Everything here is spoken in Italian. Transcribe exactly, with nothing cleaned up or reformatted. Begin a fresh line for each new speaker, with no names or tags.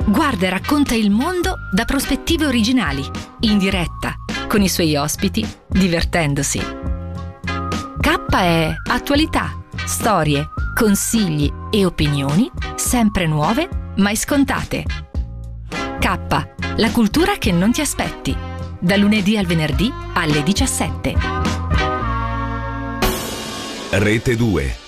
Guarda e racconta il mondo da prospettive originali, in diretta, con i suoi ospiti, divertendosi. K è attualità, storie, consigli e opinioni, sempre nuove, mai scontate. K, la cultura che non ti aspetti, da lunedì al venerdì alle diciassette.
Rete due.